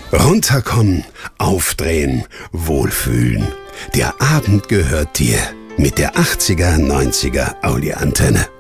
Runterkommen, aufdrehen, wohlfühlen. Der Abend gehört dir mit der 80er, 90er Audi Antenne.